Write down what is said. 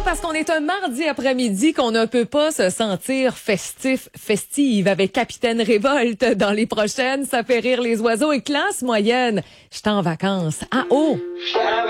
parce qu'on est un mardi après-midi qu'on ne peut pas se sentir festive avec Capitaine Révolte dans les prochaines. Ça fait rire les oiseaux et classe moyenne. J'étais en vacances. Ah oh!